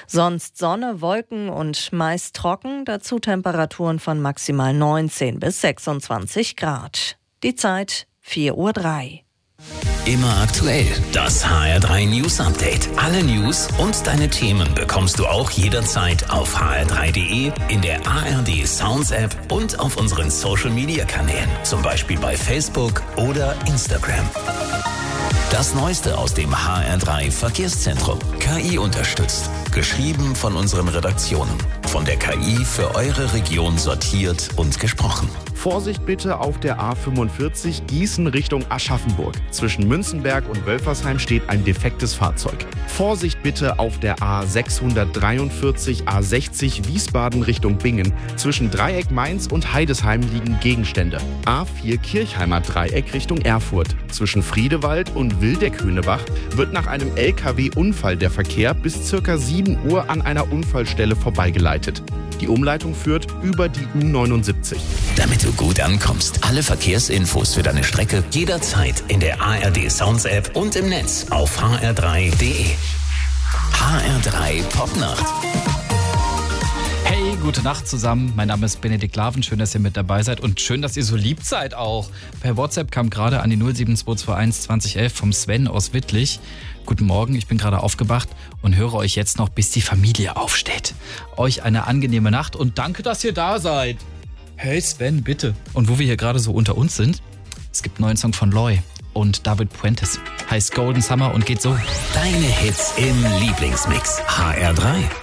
Sonst Sonne, Wolken und meist trocken, dazu Temperaturen von maximal 19 bis 26 Grad. Die Zeit 4:03 Uhr. Immer aktuell, das HR3 News Update. Alle News und deine Themen bekommst du auch jederzeit auf hr3.de, in der ARD Sounds App und auf unseren Social Media Kanälen, zum Beispiel bei Facebook oder Instagram. Das Neueste aus dem HR3 Verkehrszentrum. KI unterstützt. Geschrieben von unseren Redaktionen. Von der KI für eure Region sortiert und gesprochen. Vorsicht bitte auf der A45 Gießen Richtung Aschaffenburg. Zwischen Münzenberg und Wölfersheim steht ein defektes Fahrzeug. Vorsicht bitte auf der A643 A60 Wiesbaden Richtung Bingen. Zwischen Dreieck Mainz und Heidesheim liegen Gegenstände. A4 Kirchheimer Dreieck Richtung Erfurt. Zwischen Friedewald und Wildeck-Höhnebach wird nach einem LKW-Unfall der Verkehr bis ca. 7 Uhr an einer Unfallstelle vorbeigeleitet. Die Umleitung führt über die U79. Damit du gut ankommst, alle Verkehrsinfos für deine Strecke jederzeit in der ARD Sounds App und im Netz auf hr3.de. HR3 Popnacht. Hey, gute Nacht zusammen. Mein Name ist Benedikt Laven. Schön, dass ihr mit dabei seid und schön, dass ihr so lieb seid auch. Per WhatsApp kam gerade an die 07221 2011 vom Sven aus Wittlich. Guten Morgen, ich bin gerade aufgewacht und höre euch jetzt noch, bis die Familie aufsteht. Euch eine angenehme Nacht und danke, dass ihr da seid. Hey Sven, bitte. Und wo wir hier gerade so unter uns sind, es gibt einen neuen Song von Loy und David Puentes. Heißt Golden Summer und geht so. Deine Hits im Lieblingsmix. HR3.